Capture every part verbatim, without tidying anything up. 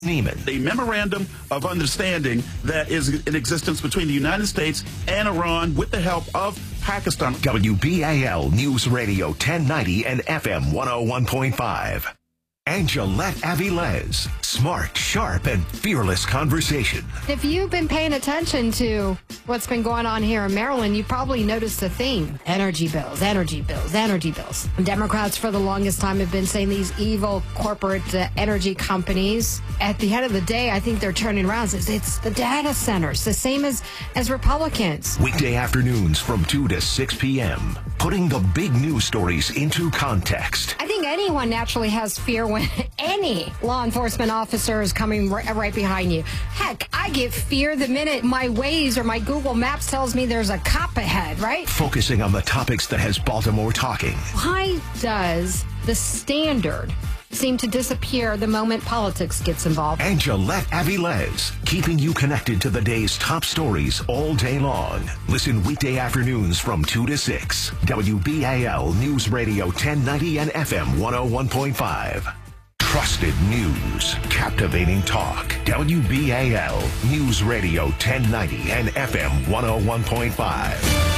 Neiman. A memorandum of understanding that is in existence between the United States and Iran with the help of Pakistan. W B A L News Radio ten ninety and F M one oh one point five. Angelette Avilés. Smart, sharp, and fearless conversation. If you've been paying attention to what's been going on here in Maryland, you probably noticed a theme. Energy bills, energy bills, energy bills. Democrats for the longest time have been saying these evil corporate uh, energy companies. At the end of the day, I think they're turning around. It's, it's the data centers, the same as, as Republicans. Weekday afternoons from two to six p.m. Putting the big news stories into context. I think anyone naturally has fear when any law enforcement officer is coming right, right behind you. Heck, I get fear the minute my Waze or my Google Maps tells me there's a cop ahead, right? Focusing on the topics that has Baltimore talking. Why does the standard seem to disappear the moment politics gets involved? Angelette Avilés, keeping you connected to the day's top stories all day long. Listen weekday afternoons from two to six. W B A L News Radio ten ninety and F M one oh one point five. Trusted news, captivating talk. W B A L News Radio ten ninety and F M one oh one point five.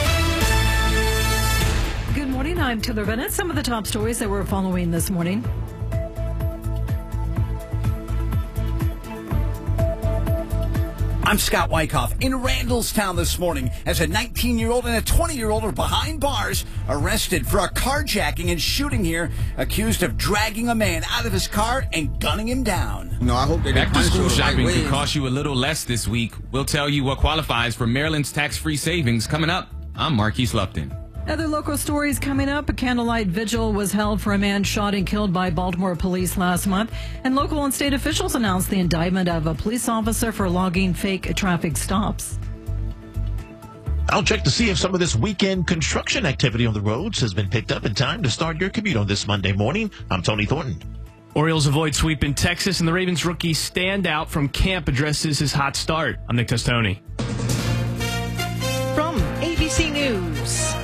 Good morning, I'm Taylor Bennett. Some of the top stories that we're following this morning. I'm Scott Wyckoff in Randallstown this morning as a nineteen-year-old and a twenty-year-old are behind bars, arrested for a carjacking and shooting here, accused of dragging a man out of his car and gunning him down. No, I hope they Back to school shopping right could cost you a little less this week. We'll tell you what qualifies for Maryland's tax-free savings coming up. I'm Marquise Lupton. Other local stories coming up. A candlelight vigil was held for a man shot and killed by Baltimore police last month. And local and state officials announced the indictment of a police officer for logging fake traffic stops. I'll check to see if some of this weekend construction activity on the roads has been picked up in time to start your commute on this Monday morning. I'm Tony Thornton. Orioles avoid sweep in Texas, and the Ravens rookie standout from camp addresses his hot start. I'm Nick Tostoni. From A B C News,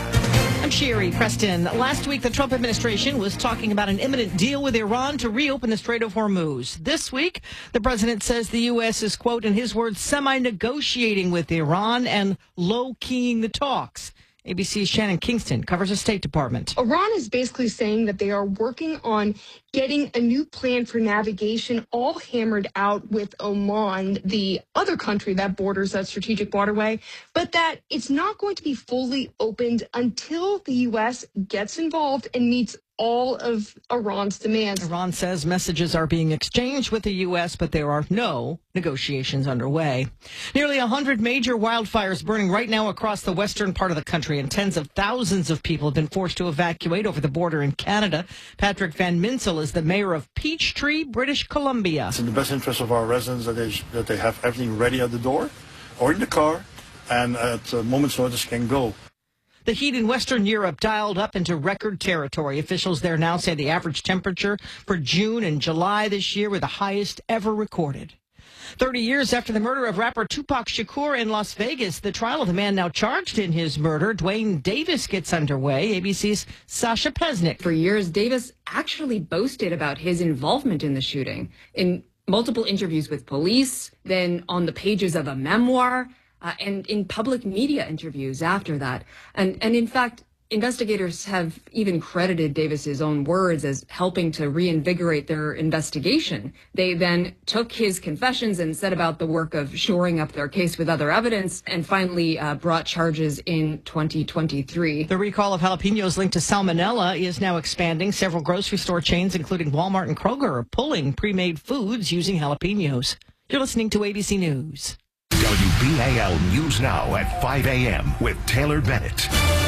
I'm Sherry Preston. Last week, the Trump administration was talking about an imminent deal with Iran to reopen the Strait of Hormuz. This week, the president says the U S is, quote, in his words, semi-negotiating with Iran and low-keying the talks. A B C's Shannon Kingston covers the State Department. Iran is basically saying that they are working on getting a new plan for navigation all hammered out with Oman, the other country that borders that strategic waterway, but that it's not going to be fully opened until the U S gets involved and meets all of Iran's demands. Iran says messages are being exchanged with the U S, but there are no negotiations underway. Nearly one hundred major wildfires burning right now across the western part of the country, and tens of thousands of people have been forced to evacuate over the border in Canada. Patrick Van Minsel is the mayor of Peachtree, British Columbia. It's in the best interest of our residents that they, that they have everything ready at the door or in the car, and at a moment's notice can go. The heat in Western Europe dialed up into record territory. Officials there now say the average temperature for June and July this year were the highest ever recorded. Thirty years after the murder of rapper Tupac Shakur in Las Vegas, the trial of the man now charged in his murder, Dwayne Davis, gets underway. A B C's Sasha Pesnick. For years, Davis actually boasted about his involvement in the shooting in multiple interviews with police, then on the pages of a memoir, Uh, and in public media interviews after that. And, and in fact, investigators have even credited Davis's own words as helping to reinvigorate their investigation. They then took his confessions and set about the work of shoring up their case with other evidence and finally uh, brought charges in twenty twenty-three. The recall of jalapenos linked to salmonella is now expanding. Several grocery store chains, including Walmart and Kroger, are pulling pre-made foods using jalapenos. You're listening to A B C News. W B A L News Now at five a.m. with Taylor Bennett.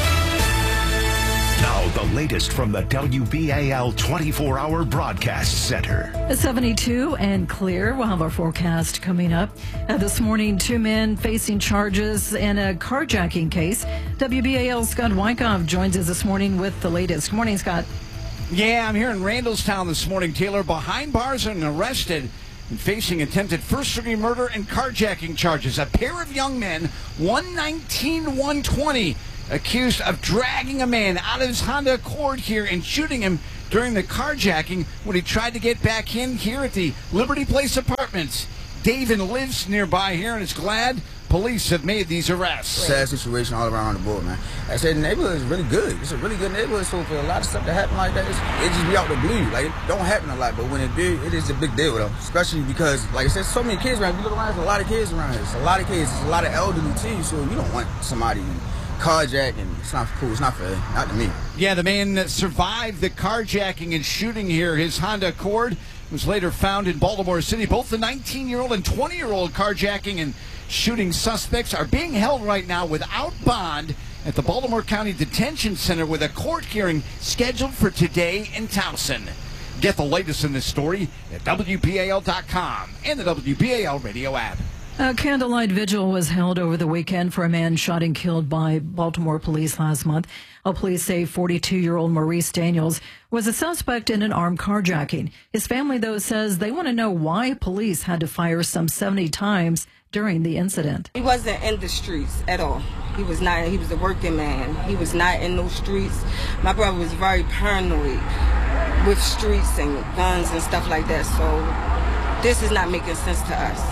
Now, the latest from the W B A L twenty-four hour broadcast center. seventy-two and clear. We'll have our forecast coming up. Uh, this morning, two men facing charges in a carjacking case. W B A L's Scott Wyckoff joins us this morning with the latest. Good morning, Scott. Yeah, I'm here in Randallstown this morning, Taylor, behind bars and arrested and facing attempted first-degree murder and carjacking charges. A pair of young men, one nineteen, one twenty, accused of dragging a man out of his Honda Accord here and shooting him during the carjacking when he tried to get back in here at the Liberty Place Apartments. David lives nearby here and is glad police have made these arrests. Sad situation all around the board, man. I said the neighborhood is really good. It's a really good neighborhood, so for a lot of stuff to happen like that, it's, it just be out the blue. Like, it don't happen a lot, but when it do, it is a big deal, though. Especially because, like I said, so many kids around. If you look around, there's a lot of kids around here. It's a lot of kids. It's a lot of elderly, too, so you don't want somebody carjacking. It's not cool. It's not fair. Not to me. Yeah, the man that survived the carjacking and shooting here, his Honda Accord, was later found in Baltimore City. Both the nineteen-year-old and twenty-year-old carjacking and shooting suspects are being held right now without bond at the Baltimore County Detention Center with a court hearing scheduled for today in Towson. Get the latest in this story at W B A L dot com and the W B A L radio app. A candlelight vigil was held over the weekend for a man shot and killed by Baltimore police last month. Well, police say forty-two-year-old Maurice Daniels was a suspect in an armed carjacking. His family, though, says they want to know why police had to fire some seventy times during the incident. He wasn't in the streets at all. He was not. He was a working man. He was not in those streets. My brother was very paranoid with streets and guns and stuff like that. So this is not making sense to us.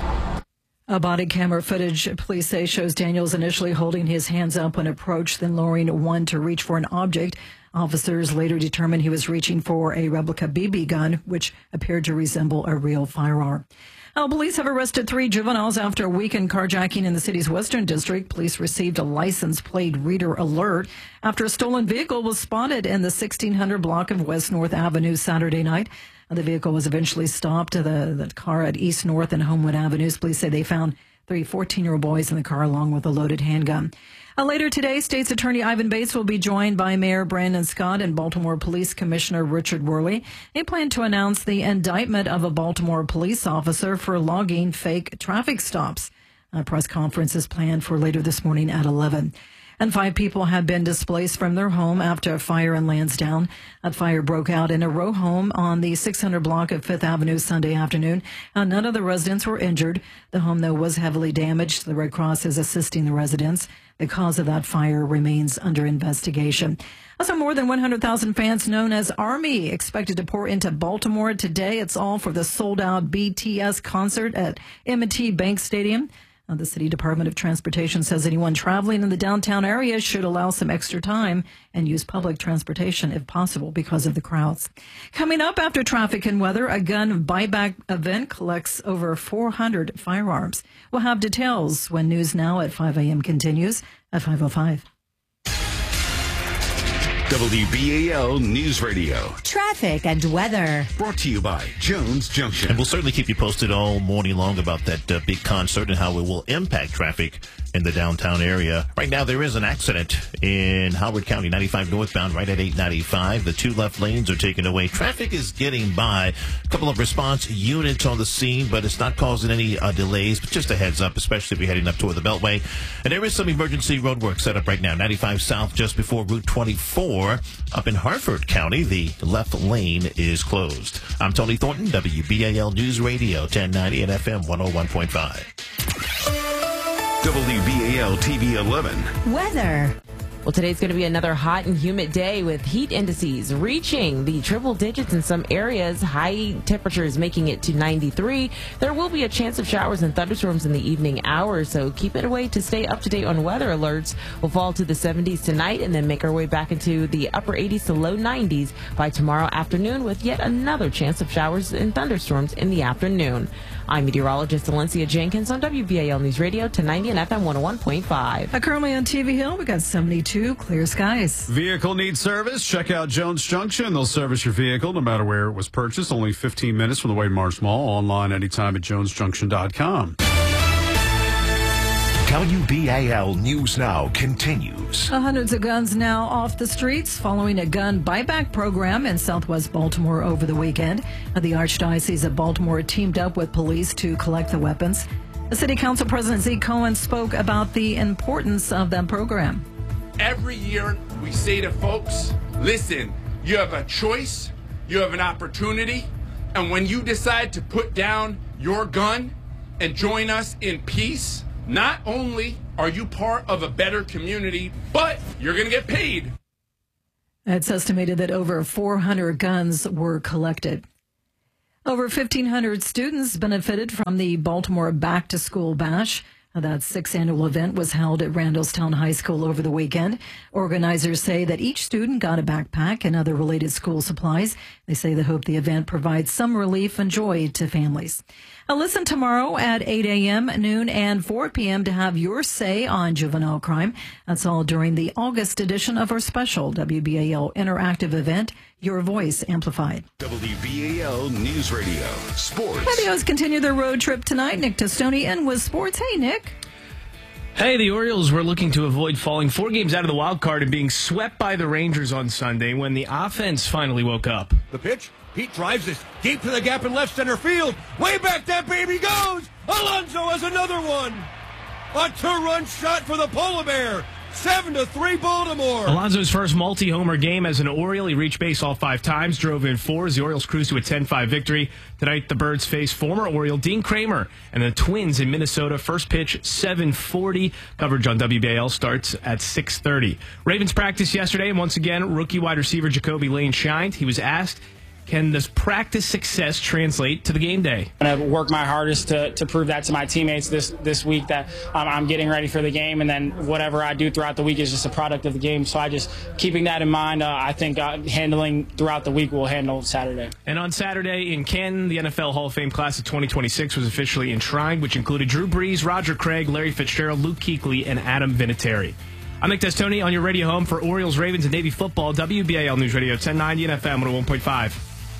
A body camera footage, police say, shows Daniels initially holding his hands up when approached, then lowering one to reach for an object. Officers later determined he was reaching for a replica B B gun, which appeared to resemble a real firearm. Well, police have arrested three juveniles after a weekend carjacking in the city's Western District. Police received a license plate reader alert after a stolen vehicle was spotted in the sixteen hundred block of West North Avenue Saturday night. The vehicle was eventually stopped. The, the car at East North and Homewood Avenues. Police say they found three fourteen-year-old boys in the car along with a loaded handgun. Uh, later today, State's Attorney Ivan Bates will be joined by Mayor Brandon Scott and Baltimore Police Commissioner Richard Worley. They plan to announce the indictment of a Baltimore police officer for logging fake traffic stops. A press conference is planned for later this morning at eleven. And five people have been displaced from their home after a fire in Lansdowne. A fire broke out in a row home on the six hundred block of Fifth Avenue Sunday afternoon. Uh, none of the residents were injured. The home, though, was heavily damaged. The Red Cross is assisting the residents. The cause of that fire remains under investigation. Also, more than one hundred thousand fans known as Army expected to pour into Baltimore today. It's all for the sold-out B T S concert at M and T Bank Stadium. Uh, the City Department of Transportation says anyone traveling in the downtown area should allow some extra time and use public transportation if possible because of the crowds. Coming up after traffic and weather, a gun buyback event collects over four hundred firearms. We'll have details when News Now at five a.m. continues at five oh five. W B A L News Radio. Traffic and weather. Brought to you by Jones Junction. And we'll certainly keep you posted all morning long about that uh, big concert and how it will impact traffic in the downtown area. Right now, there is an accident in Howard County, ninety-five northbound, right at eight ninety-five. The two left lanes are taken away. Traffic is getting by. A couple of response units on the scene, but it's not causing any uh, delays. But just a heads up, especially if you're heading up toward the Beltway. And there is some emergency road work set up right now. ninety-five south, just before Route twenty-four. Up in Harford County, the left lane is closed. I'm Tony Thornton, W B A L News Radio, ten ninety and F M one oh one point five. W B A L T V eleven. Weather. Well, today's going to be another hot and humid day with heat indices reaching the triple digits in some areas. High temperatures making it to ninety-three. There will be a chance of showers and thunderstorms in the evening hours, so keep it away to stay up to date on weather alerts. We'll fall to the seventies tonight and then make our way back into the upper eighties to low nineties by tomorrow afternoon with yet another chance of showers and thunderstorms in the afternoon. I'm meteorologist Valencia Jenkins on W B A L News Radio, ten ninety and F M one oh one point five. Uh, currently on T V Hill, we got seventy-two, clear skies. Vehicle needs service? Check out Jones Junction. They'll service your vehicle no matter where it was purchased. Only fifteen minutes from the Wade Marsh Mall. Online anytime at jones junction dot com. W B A L News Now continues. Uh, hundreds of guns now off the streets following a gun buyback program in southwest Baltimore over the weekend. Uh, the Archdiocese of Baltimore teamed up with police to collect the weapons. The City Council President Zeke Cohen spoke about the importance of that program. Every year we say to folks, listen, you have a choice, you have an opportunity, and when you decide to put down your gun and join us in peace, not only are you part of a better community, but you're going to get paid. It's estimated that over four hundred guns were collected. Over fifteen hundred students benefited from the Baltimore Back to School Bash. That sixth annual event was held at Randallstown High School over the weekend. Organizers say that each student got a backpack and other related school supplies. They say they hope the event provides some relief and joy to families. Now listen tomorrow at eight a.m., noon, and four p.m. to have your say on juvenile crime. That's all during the August edition of our special W B A L interactive event, Your Voice Amplified. W B A L News Radio Sports. The O's continue their road trip tonight. Nick Tostoni in with sports. Hey, Nick. Hey, the Orioles were looking to avoid falling four games out of the wild card and being swept by the Rangers on Sunday when the offense finally woke up. The pitch. Pete drives this deep to the gap in left center field. Way back that baby goes. Alonso has another one. A two-run shot for the Polar Bear. Seven to three Baltimore. Alonso's first multi-homer game as an Oriole. He reached base all five times, drove in four as the Orioles cruised to a ten five victory. Tonight, the Birds face former Oriole Dean Kramer and the Twins in Minnesota. First pitch, seven forty. Coverage on W B A L starts at six thirty. Ravens practiced yesterday, and once again, rookie wide receiver Jacoby Lane shined. He was asked, can this practice success translate to the game day? I'm going to work my hardest to, to prove that to my teammates this, this week, that um, I'm getting ready for the game, and then whatever I do throughout the week is just a product of the game. So I just, keeping that in mind, uh, I think uh, handling throughout the week will handle Saturday. And on Saturday in Canton, the N F L Hall of Fame class of twenty twenty-six was officially enshrined, which included Drew Brees, Roger Craig, Larry Fitzgerald, Luke Kuechly, and Adam Vinatieri. I'm Nick Testoni on your radio home for Orioles, Ravens, and Navy football. W B A L News Radio ten ninety and F M one oh one point five.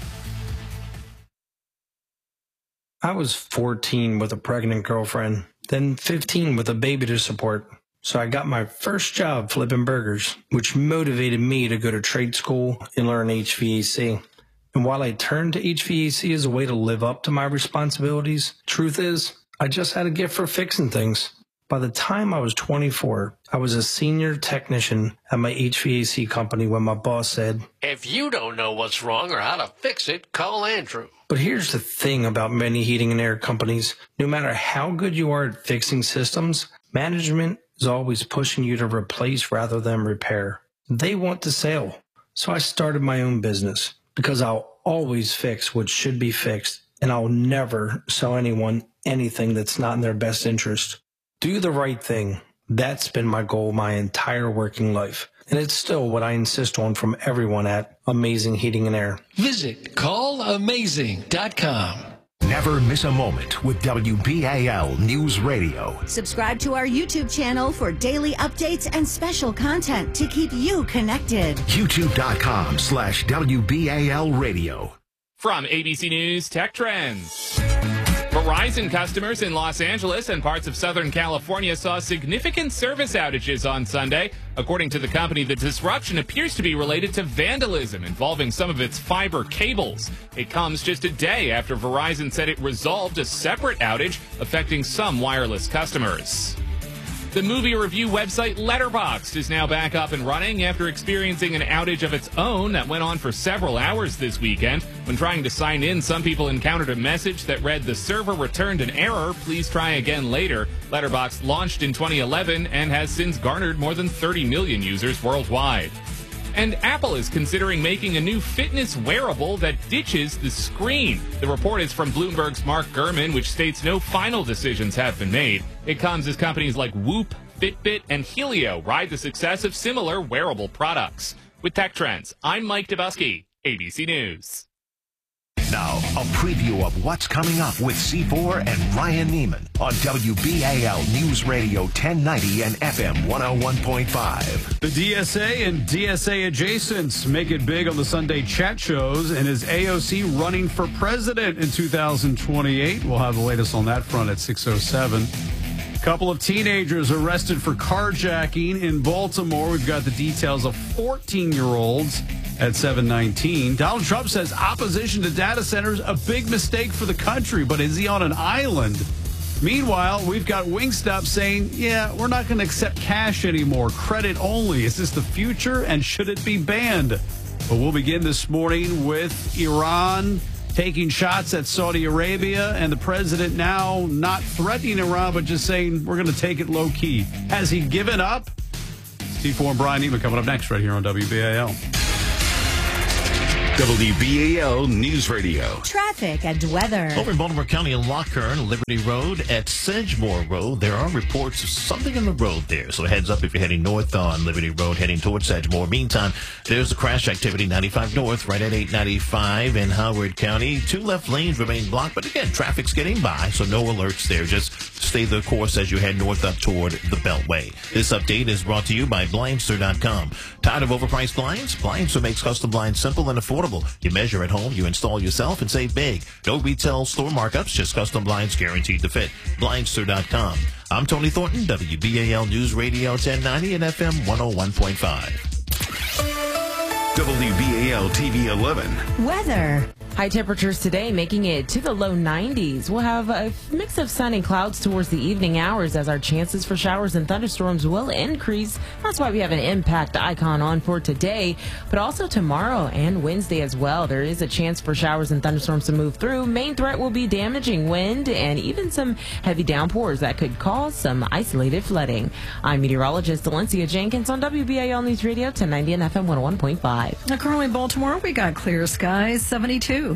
I was fourteen with a pregnant girlfriend, then fifteen with a baby to support. So I got my first job flipping burgers, which motivated me to go to trade school and learn H V A C. And while I turned to H V A C as a way to live up to my responsibilities, truth is, I just had a gift for fixing things. By the time I was twenty-four, I was a senior technician at my H V A C company when my boss said, "If you don't know what's wrong or how to fix it, call Andrew." But here's the thing about many heating and air companies. No matter how good you are at fixing systems, management is always pushing you to replace rather than repair. They want the sale. So I started my own business because I'll always fix what should be fixed, and I'll never sell anyone anything that's not in their best interest. Do the right thing. That's been my goal my entire working life. And it's still what I insist on from everyone at Amazing Heating and Air. Visit call amazing dot com. Never miss a moment with W B A L News Radio. Subscribe to our YouTube channel for daily updates and special content to keep you connected. YouTube.com slash WBAL Radio. From A B C News Tech Trends. Verizon customers in Los Angeles and parts of Southern California saw significant service outages on Sunday. According to the company, the disruption appears to be related to vandalism involving some of its fiber cables. It comes just a day after Verizon said it resolved a separate outage affecting some wireless customers. The movie review website Letterboxd is now back up and running after experiencing an outage of its own that went on for several hours this weekend. When trying to sign in, some people encountered a message that read, "The server returned an error. Please try again later." Letterboxd launched in twenty eleven and has since garnered more than thirty million users worldwide. And Apple is considering making a new fitness wearable that ditches the screen. The report is from Bloomberg's Mark Gurman, which states no final decisions have been made. It comes as companies like Whoop, Fitbit, and Helio ride the success of similar wearable products. With Tech Trends, I'm Mike Dubusky, A B C News. Now, a preview of what's coming up with C four and Ryan Neiman on W B A L News Radio ten ninety and F M one oh one point five. The D S A and D S A adjacents make it big on the Sunday chat shows, and is A O C running for president in two thousand twenty-eight? We'll have the latest on that front at six oh seven. Couple of teenagers arrested for carjacking in Baltimore. We've got the details of fourteen-year-olds at seven nineteen. Donald Trump says opposition to data centers a big mistake for the country, but is he on an island? Meanwhile, we've got Wingstop saying, yeah, we're not going to accept cash anymore, credit only. Is this the future, and should it be banned? But we'll begin this morning with Iran taking shots at Saudi Arabia, and the president now not threatening Iran, but just saying we're going to take it low key. Has he given up? Steve Four and Brian Neiman coming up next right here on W B A L. W B A L News Radio. Traffic and weather. Over in Baltimore County in Lockern, Liberty Road at Sedgemore Road, there are reports of something in the road there. So heads up if you're heading north on Liberty Road, heading towards Sedgemore. Meantime, there's the crash activity, ninety-five north, right at eight ninety-five in Howard County. Two left lanes remain blocked, but again, traffic's getting by, so no alerts there. Just stay the course as you head north up toward the Beltway. This update is brought to you by Blindster dot com. Tired of overpriced blinds? Blindster makes custom blinds simple and affordable. You measure at home, you install yourself, and save big. No retail store markups, just custom blinds guaranteed to fit. Blindster dot com. I'm Tony Thornton, W B A L News Radio ten ninety and F M one oh one point five. W B A L T V eleven. Weather. High temperatures today making it to the low nineties. We'll have a mix of sun and clouds towards the evening hours as our chances for showers and thunderstorms will increase. That's why we have an impact icon on for today, but also tomorrow and Wednesday as well. There is a chance for showers and thunderstorms to move through. Main threat will be damaging wind and even some heavy downpours that could cause some isolated flooding. I'm meteorologist Valencia Jenkins on W B A L News Radio ten ninety and F M one oh one point five. Now, currently in Baltimore, we got clear skies, seventy-two.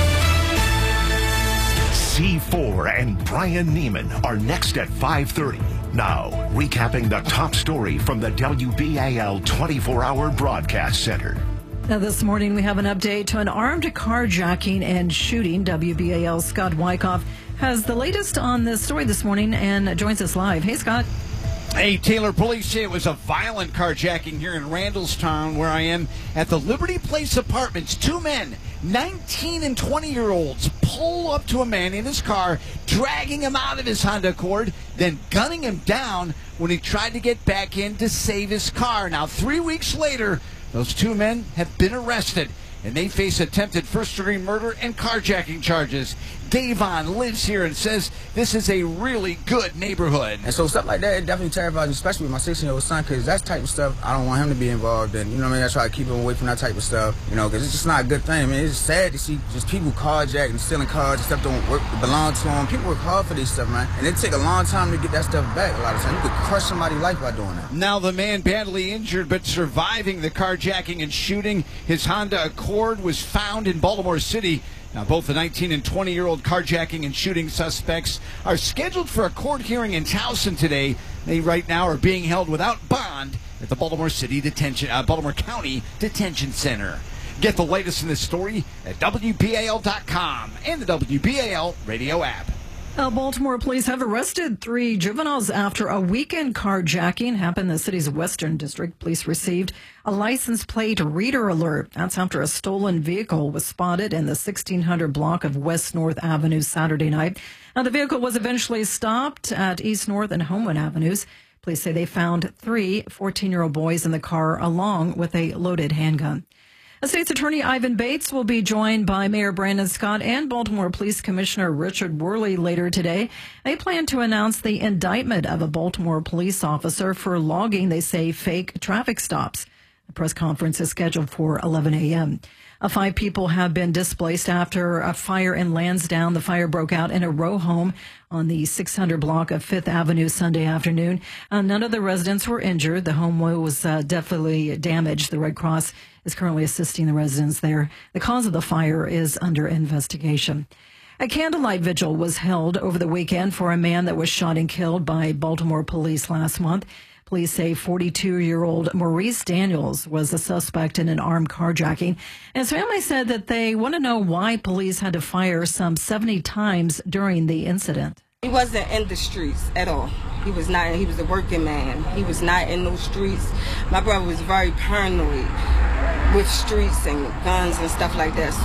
C four and Brian Neiman are next at five thirty. Now, recapping the top story from the W B A L twenty-four hour Broadcast Center. Now, this morning, we have an update to an armed carjacking and shooting. W B A L's Scott Wyckoff has the latest on this story this morning and joins us live. Hey, Scott. Hey, Taylor, police say it was a violent carjacking here in Randallstown, where I am at the Liberty Place Apartments. Two men, nineteen and twenty-year-olds, pull up to a man in his car, dragging him out of his Honda Accord, then gunning him down when he tried to get back in to save his car. Now, three weeks later, those two men have been arrested, and they face attempted first-degree murder and carjacking charges. Davon lives here and says this is a really good neighborhood. And so stuff like that, it definitely terrifies me, especially with my sixteen-year-old son, because that type of stuff, I don't want him to be involved in. You know what I mean? I try to keep him away from that type of stuff, you know, because it's just not a good thing. I mean, it's sad to see just people carjacking and stealing cars and stuff don't work, belong to them. People work hard for this stuff, man. And it take a long time to get that stuff back a lot of times. You could crush somebody's life by doing that. Now the man badly injured but surviving the carjacking and shooting. His Honda Accord was found in Baltimore City. Now, both the nineteen and twenty-year-old carjacking and shooting suspects are scheduled for a court hearing in Towson today. They right now are being held without bond at the Baltimore City Detention, uh, Baltimore County Detention Center. Get the latest in this story at W B A L dot com and the W B A L radio app. Uh, Baltimore police have arrested three juveniles after a weekend carjacking happened in the city's Western District. Police received a license plate reader alert. That's after a stolen vehicle was spotted in the sixteen hundred block of West North Avenue Saturday night. Now, the vehicle was eventually stopped at East North and Homewood Avenues. Police say they found three fourteen-year-old boys in the car along with a loaded handgun. State's Attorney Ivan Bates will be joined by Mayor Brandon Scott and Baltimore Police Commissioner Richard Worley later today. They plan to announce the indictment of a Baltimore police officer for logging, they say, fake traffic stops. The press conference is scheduled for eleven a.m. Uh, five people have been displaced after a fire in Lansdowne. The fire broke out in a row home on the six hundred block of Fifth Avenue Sunday afternoon. Uh, none of the residents were injured. The home was uh, definitely damaged. The Red Cross is currently assisting the residents there. The cause of the fire is under investigation. A candlelight vigil was held over the weekend for a man that was shot and killed by Baltimore police last month. Police say forty-two-year-old Maurice Daniels was a suspect in an armed carjacking. And his family said that they want to know why police had to fire some seventy times during the incident. He wasn't in the streets at all. He was not. He was a working man. He was not in those streets. My brother was very paranoid with streets and guns and stuff like that.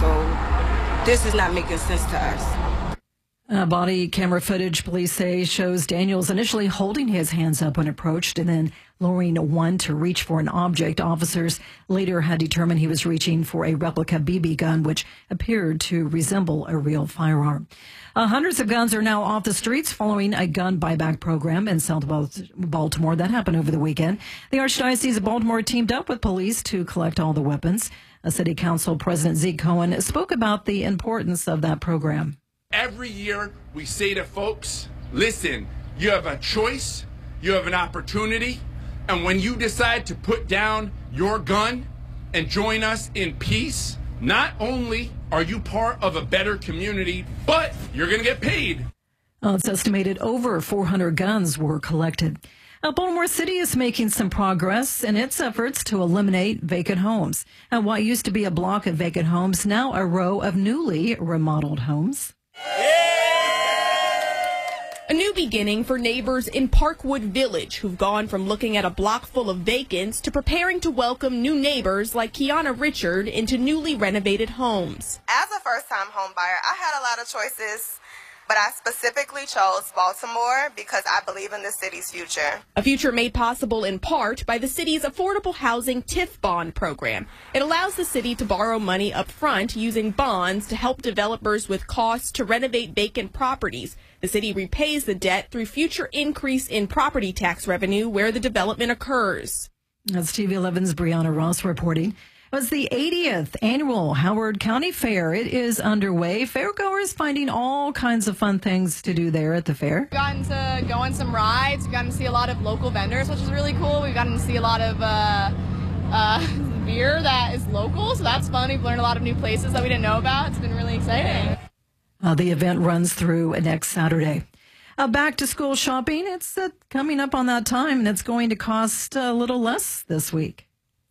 So this is not making sense to us. Uh, body camera footage, police say, shows Daniels initially holding his hands up when approached and then lowering one to reach for an object. Officers later had determined he was reaching for a replica B B gun, which appeared to resemble a real firearm. Uh, hundreds of guns are now off the streets following a gun buyback program in South Baltimore. That happened over the weekend. The Archdiocese of Baltimore teamed up with police to collect all the weapons. A City Council President Zeke Cohen spoke about the importance of that program. Every year we say to folks, listen, you have a choice, you have an opportunity, and when you decide to put down your gun and join us in peace, not only are you part of a better community, but you're going to get paid. Well, it's estimated over four hundred guns were collected. Now, Baltimore City is making some progress in its efforts to eliminate vacant homes. Now, what used to be a block of vacant homes, now a row of newly remodeled homes. A new beginning for neighbors in Parkwood Village who've gone from looking at a block full of vacants to preparing to welcome new neighbors like Kiana Richard into newly renovated homes. As a first-time home buyer, I had a lot of choices, but I specifically chose Baltimore because I believe in the city's future. A future made possible in part by the city's Affordable Housing T I F bond program. It allows the city to borrow money up front using bonds to help developers with costs to renovate vacant properties. The city repays the debt through future increase in property tax revenue where the development occurs. That's T V eleven's Brianna Ross reporting. It was the eightieth annual Howard County Fair. It is underway. Fairgoers finding all kinds of fun things to do there at the fair. We've gotten to go on some rides. We've gotten to see a lot of local vendors, which is really cool. We've gotten to see a lot of uh, uh, beer that is local, so that's fun. We've learned a lot of new places that we didn't know about. It's been really exciting. Uh, the event runs through next Saturday. Uh, back to school shopping. It's uh, coming up on that time, and it's going to cost a little less this week.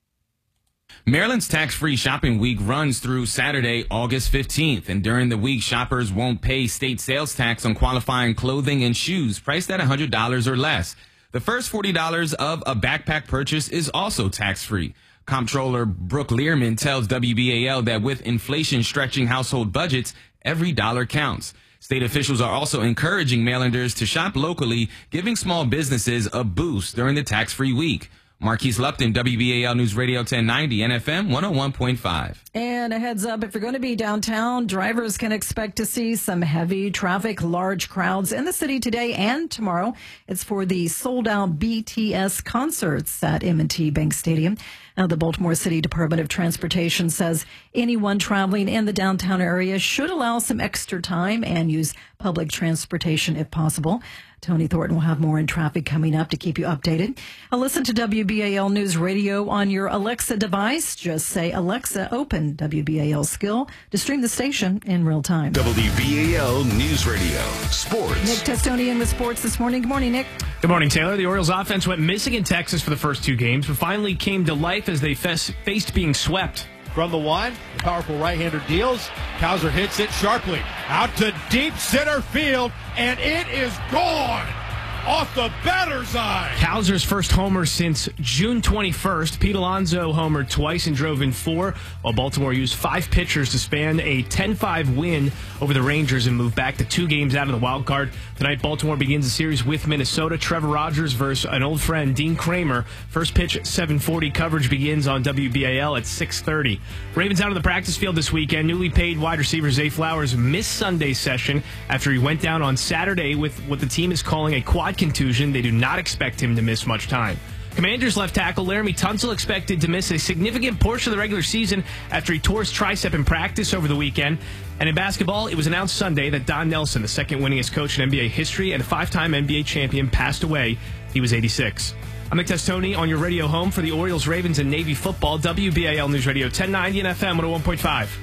Maryland's tax-free shopping week runs through Saturday, August fifteenth, and during the week, shoppers won't pay state sales tax on qualifying clothing and shoes priced at one hundred dollars or less. The first forty dollars of a backpack purchase is also tax-free. Comptroller Brooke Learman tells W B A L that with inflation stretching household budgets, every dollar counts. State officials are also encouraging Marylanders to shop locally, giving small businesses a boost during the tax-free week. Marquise Lupton, W B A L News Radio ten ninety, N F M one oh one point five. And a heads up, if you're going to be downtown, drivers can expect to see some heavy traffic, large crowds in the city today and tomorrow. It's for the sold-out B T S concerts at M and T Bank Stadium. Now, the Baltimore City Department of Transportation says anyone traveling in the downtown area should allow some extra time and use public transportation if possible. Tony Thornton will have more in traffic coming up to keep you updated. Uh, listen to W B A L News Radio on your Alexa device. Just say, Alexa, open W B A L Skill to stream the station in real time. W B A L News Radio Sports. Nick Testonian with sports this morning. Good morning, Nick. Good morning, Taylor. The Orioles offense went missing in Texas for the first two games, but finally came to life as they fes- faced being swept. From the one, the powerful right-hander deals. Cowser hits it sharply out to deep center field, and it is gone off the batter's eye. Cowser's first homer since June twenty-first. Pete Alonso homered twice and drove in four, while Baltimore used five pitchers to span a ten five win over the Rangers and move back to two games out of the wild card. Tonight, Baltimore begins a series with Minnesota. Trevor Rogers versus an old friend, Dean Kramer. First pitch at seven forty. Coverage begins on W B A L at six thirty. Ravens out of the practice field this weekend. Newly paid wide receiver Zay Flowers missed Sunday's session after he went down on Saturday with what the team is calling a quad contusion. They do not expect him to miss much time. Commanders left tackle Laramie Tunsil expected to miss a significant portion of the regular season after he tore his tricep in practice over the weekend. And in basketball, it was announced Sunday that Don Nelson, the second winningest coach in N B A history and a five-time N B A champion, passed away. He was eighty-six. I'm Nick Testoni on your radio home for the Orioles, Ravens, and Navy football. W B A L News Radio ten ninety and F M one oh one point five.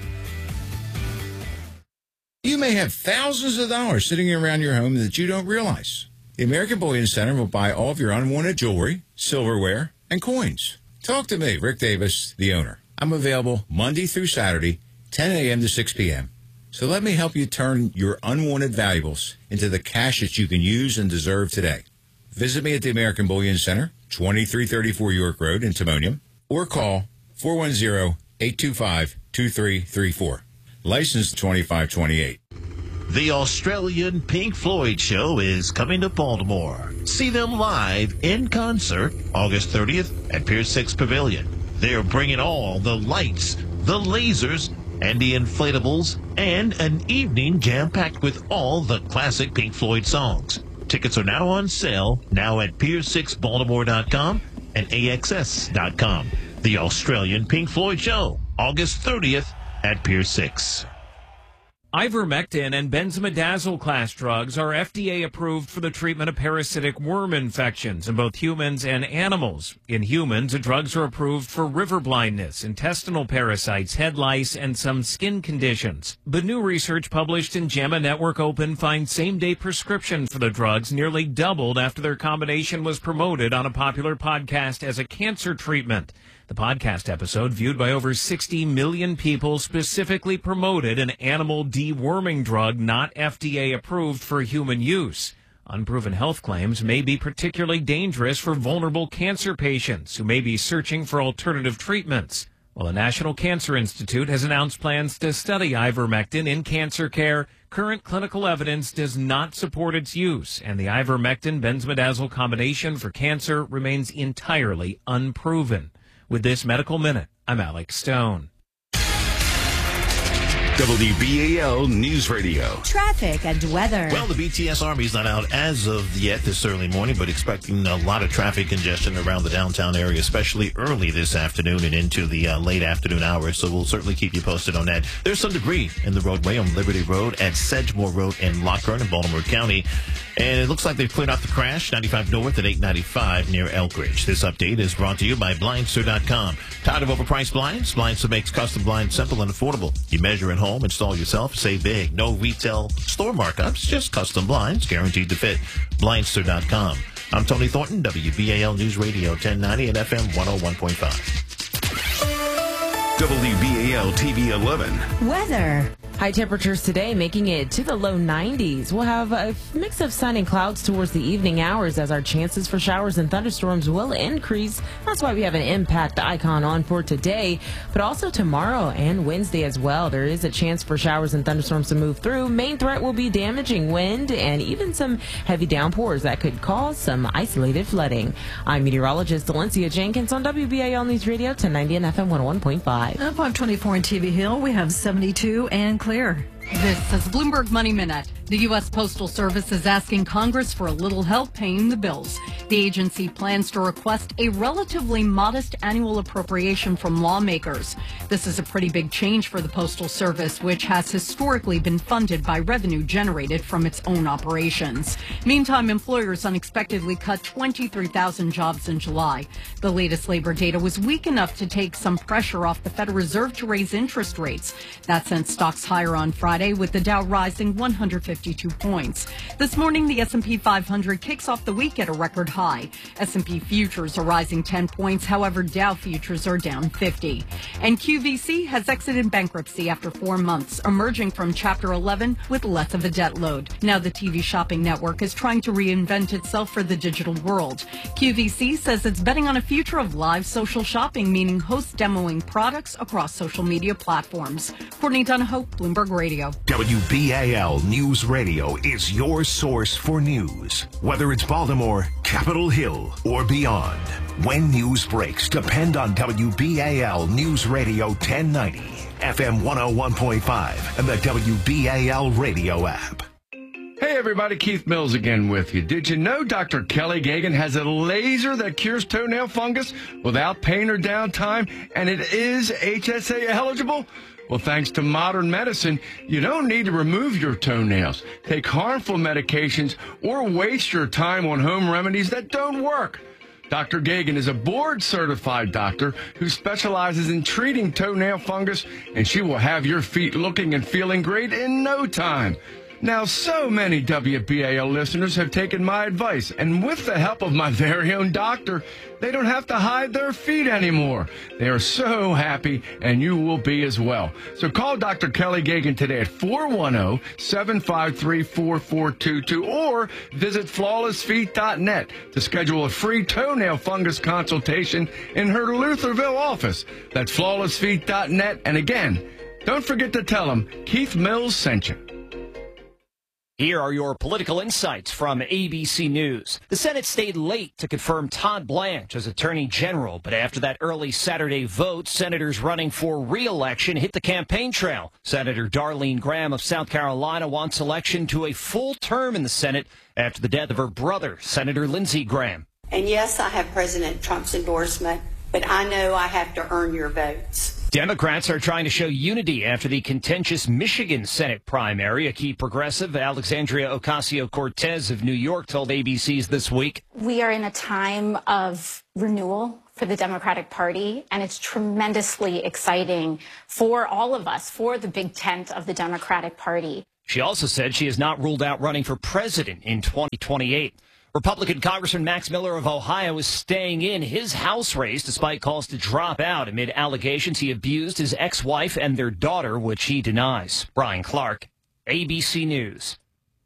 You may have thousands of dollars sitting around your home that you don't realize. The American Bullion Center will buy all of your unwanted jewelry, silverware, and coins. Talk to me, Rick Davis, the owner. I'm available Monday through Saturday, ten a.m. to six p.m. So let me help you turn your unwanted valuables into the cash that you can use and deserve today. Visit me at the American Bullion Center, twenty-three thirty-four York Road in Timonium, or call four one zero, eight two five, two three three four. License twenty-five twenty-eight. The Australian Pink Floyd Show is coming to Baltimore. See them live in concert August thirtieth at Pier six Pavilion. They're bringing all the lights, the lasers, and the inflatables, and an evening jam-packed with all the classic Pink Floyd songs. Tickets are now on sale, now at pier six baltimore dot com and A X S dot com. The Australian Pink Floyd Show, August thirtieth at Pier six. Ivermectin and benzimidazole class drugs are F D A approved for the treatment of parasitic worm infections in both humans and animals. In humans, the drugs are approved for river blindness, intestinal parasites, head lice, and some skin conditions. But new research published in JAMA Network Open finds same-day prescription for the drugs nearly doubled after their combination was promoted on a popular podcast as a cancer treatment. The podcast episode, viewed by over sixty million people, specifically promoted an animal deworming drug not F D A approved for human use. Unproven health claims may be particularly dangerous for vulnerable cancer patients who may be searching for alternative treatments. While the National Cancer Institute has announced plans to study ivermectin in cancer care, current clinical evidence does not support its use, and the ivermectin-benzimidazole combination for cancer remains entirely unproven. With this Medical Minute, I'm Alex Stone. W B A L News Radio. Traffic and weather. Well, the B T S Army is not out as of yet this early morning, but expecting a lot of traffic congestion around the downtown area, especially early this afternoon and into the uh, late afternoon hours. So we'll certainly keep you posted on that. There's some debris in the roadway on Liberty Road at Sedgemore Road in Lockhart in Baltimore County. And it looks like they've cleared out the crash, ninety-five North at eight ninety-five near Elkridge. This update is brought to you by Blindster dot com. Tired of overpriced blinds? Blindster makes custom blinds simple and affordable. You measure at home, install yourself, save big. No retail store markups, just custom blinds guaranteed to fit. Blindster dot com. I'm Tony Thornton, W B A L News Radio ten ninety and F M one oh one point five. W B A L T V eleven. Weather. High temperatures today making it to the low nineties. We'll have a mix of sun and clouds towards the evening hours as our chances for showers and thunderstorms will increase. That's why we have an impact icon on for today, but also tomorrow and Wednesday as well. There is a chance for showers and thunderstorms to move through. Main threat will be damaging wind and even some heavy downpours that could cause some isolated flooding. I'm meteorologist Valencia Jenkins on W B A L News Radio ten ninety and F M one oh one point five. At five twenty-four in T V Hill, we have seventy-two and clear. This is Bloomberg Money Minute. The U S Postal Service is asking Congress for a little help paying the bills. The agency plans to request a relatively modest annual appropriation from lawmakers. This is a pretty big change for the Postal Service, which has historically been funded by revenue generated from its own operations. Meantime, employers unexpectedly cut twenty-three thousand jobs in July. The latest labor data was weak enough to take some pressure off the Federal Reserve to raise interest rates. That sent stocks higher on Friday, with the Dow rising one hundred fifty-two points. This morning, the S and P five hundred kicks off the week at a record high. S and P futures are rising ten points. However, Dow futures are down fifty. And Q V C has exited bankruptcy after four months, emerging from Chapter eleven with less of a debt load. Now the T V shopping network is trying to reinvent itself for the digital world. Q V C says it's betting on a future of live social shopping, meaning hosts demoing products across social media platforms. Courtney Donahoe, Bloomberg Radio. W B A L News Radio is your source for news. Whether it's Baltimore, Capitol Hill, or beyond. When news breaks, depend on W B A L News Radio ten ninety, F M one oh one point five, and the W B A L radio app. Hey everybody, Keith Mills again with you. Did you know Doctor Kelly Gagan has a laser that cures toenail fungus without pain or downtime, and it is H S A eligible? Well, thanks to modern medicine, you don't need to remove your toenails, take harmful medications, or waste your time on home remedies that don't work. Doctor Gagan is a board-certified doctor who specializes in treating toenail fungus, and she will have your feet looking and feeling great in no time. Now, so many W B A L listeners have taken my advice, and with the help of my very own doctor, they don't have to hide their feet anymore. They are so happy, and you will be as well. So call Doctor Kelly Gagan today at four one zero, seven five three, four four two two or visit flawless feet dot net to schedule a free toenail fungus consultation in her Lutherville office. That's flawless feet dot net. And again, don't forget to tell them Keith Mills sent you. Here are your political insights from A B C News. The Senate stayed late to confirm Todd Blanche as Attorney General, but after that early Saturday vote, senators running for re-election hit the campaign trail. Senator Darlene Graham of South Carolina wants election to a full term in the Senate after the death of her brother, Senator Lindsey Graham. And yes, I have President Trump's endorsement, but I know I have to earn your votes. Democrats are trying to show unity after the contentious Michigan Senate primary. A key progressive, Alexandria Ocasio-Cortez of New York, told A B C's This Week. We are in a time of renewal for the Democratic Party, and it's tremendously exciting for all of us, for the big tent of the Democratic Party. She also said she has not ruled out running for president in twenty twenty-eight. Republican Congressman Max Miller of Ohio is staying in his House race despite calls to drop out amid allegations he abused his ex-wife and their daughter, which he denies. Brian Clark, A B C News.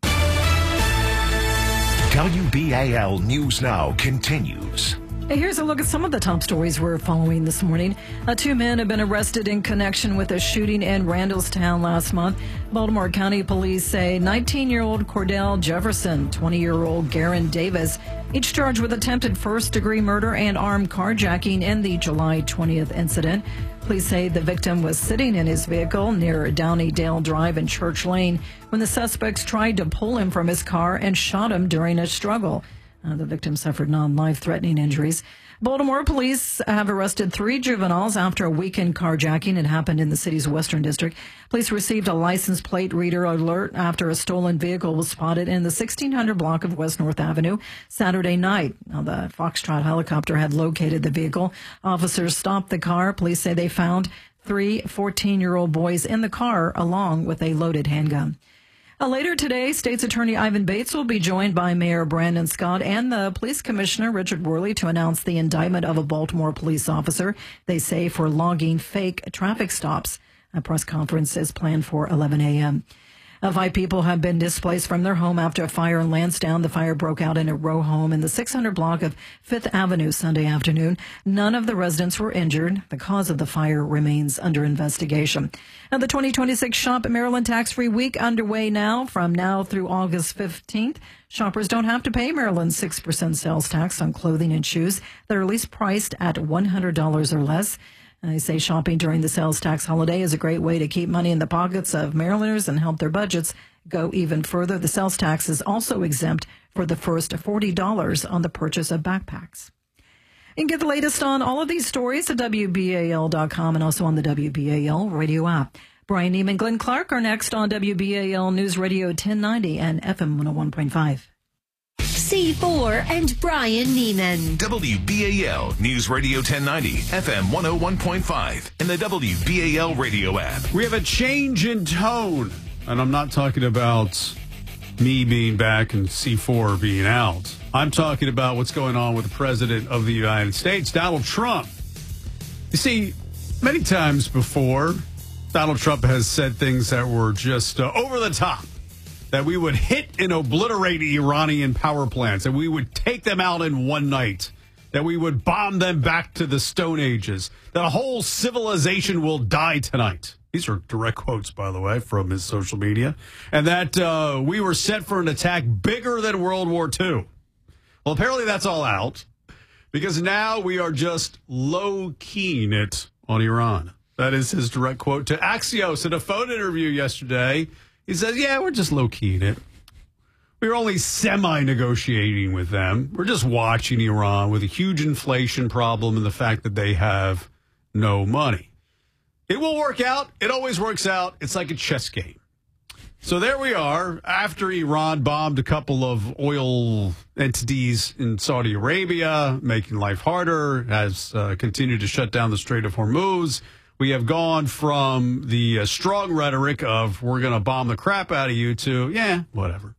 W B A L News Now continues. Hey, here's a look at some of the top stories we're following this morning. Uh, two men have been arrested in connection with a shooting in Randallstown last month. Baltimore County Police say nineteen-year-old Cordell Jefferson, twenty-year-old Garen Davis, each charged with attempted first-degree murder and armed carjacking in the July twentieth incident. Police say the victim was sitting in his vehicle near Downey-Dale Drive and Church Lane when the suspects tried to pull him from his car and shot him during a struggle. Uh, the victim suffered non-life-threatening injuries. Baltimore police have arrested three juveniles after a weekend carjacking. It happened in the city's Western District. Police received a license plate reader alert after a stolen vehicle was spotted in the sixteen hundred block of West North Avenue Saturday night. Now, the Foxtrot helicopter had located the vehicle. Officers stopped the car. Police say they found three fourteen-year-old boys in the car along with a loaded handgun. Uh, later today, State's Attorney Ivan Bates will be joined by Mayor Brandon Scott and the Police Commissioner Richard Worley to announce the indictment of a Baltimore police officer, they say, for logging fake traffic stops. A press conference is planned for eleven a.m. Uh, five people have been displaced from their home after a fire in Lansdowne. The fire broke out in a row home in the six hundred block of Fifth Avenue Sunday afternoon. None of the residents were injured. The cause of the fire remains under investigation. Now, the twenty twenty-six Shop Maryland Tax-Free Week underway now. From now through August fifteenth, shoppers don't have to pay Maryland's six percent sales tax on clothing and shoes that are at least priced at one hundred dollars or less. They say shopping during the sales tax holiday is a great way to keep money in the pockets of Marylanders and help their budgets go even further. The sales tax is also exempt for the first forty dollars on the purchase of backpacks. You can get the latest on all of these stories at W B A L dot com and also on the W B A L radio app. Brian Neiman, Glenn Clark are next on W B A L News Radio ten ninety and F M one oh one point five. C four and Brian Neiman. W B A L News Radio ten ninety, F M one oh one point five, and the W B A L radio app. We have a change in tone, and I'm not talking about me being back and C four being out. I'm talking about what's going on with the President of the United States, Donald Trump. You see, many times before, Donald Trump has said things that were just uh, over the top. That we would hit and obliterate Iranian power plants, that we would take them out in one night, that we would bomb them back to the Stone Ages, that a whole civilization will die tonight. These are direct quotes, by the way, from his social media. And that uh, we were set for an attack bigger than World War Two. Well, apparently that's all out, because now we are just low-keying it on Iran. That is his direct quote to Axios in a phone interview yesterday. He says, yeah, we're just low-keying it. We're only semi-negotiating with them. We're just watching Iran with a huge inflation problem and the fact that they have no money. It will work out. It always works out. It's like a chess game. So there we are. After Iran bombed a couple of oil entities in Saudi Arabia, making life harder, has uh, continued to shut down the Strait of Hormuz. We have gone from the uh, strong rhetoric of we're going to bomb the crap out of you to, yeah, whatever.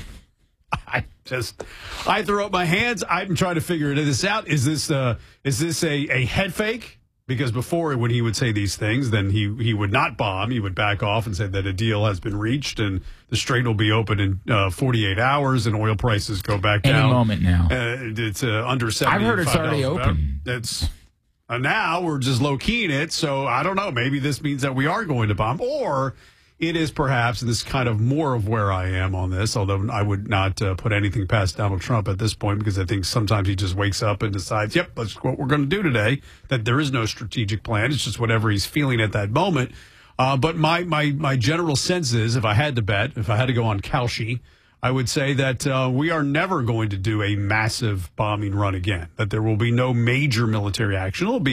I just, I throw up my hands. I'm trying to figure this out. Is this, uh, is this a, a head fake? Because before, when he would say these things, then he, he would not bomb. He would back off and say that a deal has been reached and the strait will be open in uh, forty-eight hours and oil prices go back down. Any moment now. Uh, it's uh, under seventy-five dollars. I've heard it's already open. It's... Uh, now we're just low-keying it, so I don't know. Maybe this means that we are going to bomb, or it is perhaps, and this is kind of more of where I am on this, although I would not uh, put anything past Donald Trump at this point, because I think sometimes he just wakes up and decides, yep, that's what we're going to do today, that there is no strategic plan. It's just whatever he's feeling at that moment. Uh, but my, my, my general sense is, if I had to bet, if I had to go on Kalshi, I would say that uh, we are never going to do a massive bombing run again, that there will be no major military action. It'll be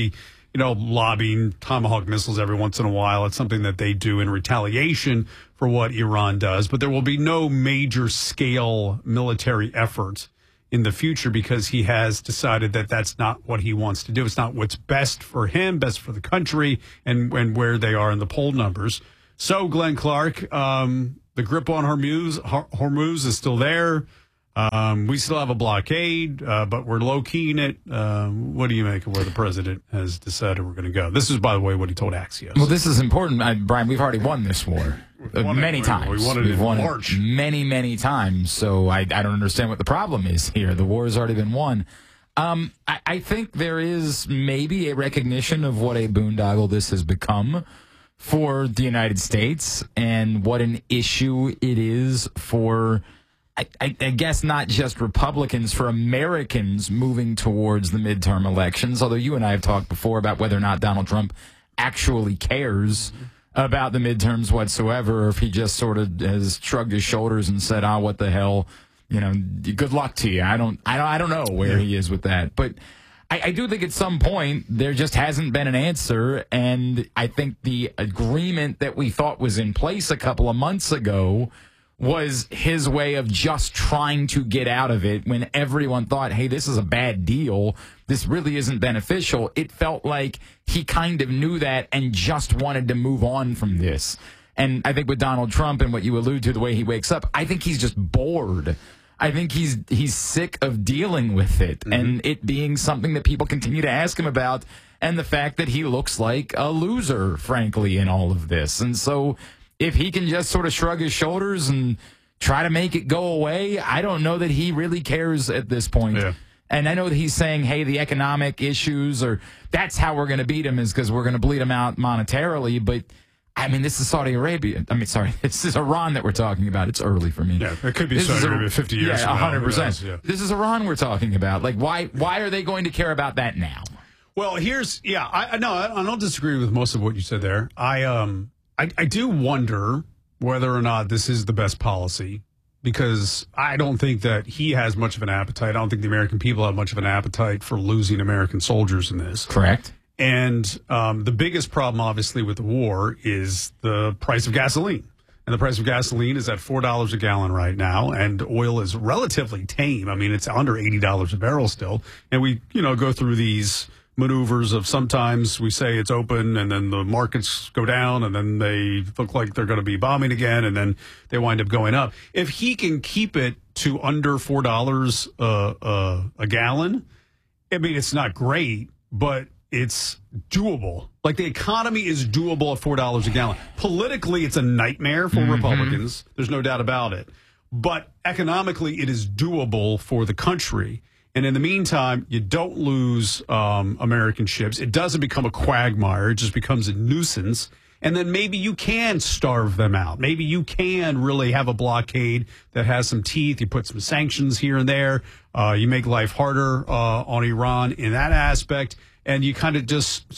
you know, lobbing Tomahawk missiles every once in a while. It's something that they do in retaliation for what Iran does. But there will be no major scale military effort in the future because he has decided that that's not what he wants to do. It's not what's best for him, best for the country, and, and where they are in the poll numbers. So, Glenn Clark, um, the grip on Hormuz, Hormuz is still there. Um, we still have a blockade, uh, but we're low-keying it. Uh, what do you make of where the president has decided we're going to go? This is, by the way, what he told Axios. Well, this is important, uh, Brian. We've already won this war uh, many it, times. We won it We've in won March. it many, many times. So I, I don't understand what the problem is here. The war has already been won. Um, I, I think there is maybe a recognition of what a boondoggle this has become for the United States and what an issue it is for, I, I, I guess, not just Republicans, for Americans moving towards the midterm elections. Although you and I have talked before about whether or not Donald Trump actually cares about the midterms whatsoever, or if he just sort of has shrugged his shoulders and said, "Ah, what the hell, you know, good luck to you." I don't, I don't, I don't know where he is with that, but I, I do think at some point there just hasn't been an answer, and I think the agreement that we thought was in place a couple of months ago was his way of just trying to get out of it when everyone thought, hey, this is a bad deal. This really isn't beneficial. It felt like he kind of knew that and just wanted to move on from this. And I think with Donald Trump and what you allude to, the way he wakes up, I think he's just bored. I think he's he's sick of dealing with it mm-hmm. and it being something that people continue to ask him about, and the fact that he looks like a loser, frankly, in all of this. And so if he can just sort of shrug his shoulders and try to make it go away, I don't know that he really cares at this point. Yeah. And I know that he's saying, hey, the economic issues, or that's how we're going to beat him, is because we're going to bleed him out monetarily. But I mean, this is Saudi Arabia. I mean, sorry, this is Iran that we're talking about. It's early for me. Yeah, it could be this Saudi a, Arabia fifty years yeah, from now. one hundred percent. Yeah. This is Iran we're talking about. Like, why why are they going to care about that now? Well, here's, yeah, I no, I, I don't disagree with most of what you said there. I um, I, I do wonder whether or not this is the best policy, because I don't think that he has much of an appetite. I don't think the American people have much of an appetite for losing American soldiers in this. Correct. And um, the biggest problem, obviously, with the war is the price of gasoline. And the price of gasoline is at four dollars a gallon right now, and oil is relatively tame. I mean, it's under eighty dollars a barrel still. And we, you know, go through these maneuvers of sometimes we say it's open and then the markets go down and then they look like they're going to be bombing again and then they wind up going up. If he can keep it to under four dollars uh, uh, a gallon, I mean, it's not great, but it's doable. Like, the economy is doable at four dollars a gallon. Politically, it's a nightmare for mm-hmm. Republicans. There's no doubt about it. But economically, it is doable for the country. And in the meantime, you don't lose um, American ships. It doesn't become a quagmire. It just becomes a nuisance. And then maybe you can starve them out. Maybe you can really have a blockade that has some teeth. You put some sanctions here and there. Uh, you make life harder uh, on Iran in that aspect. And you kind of just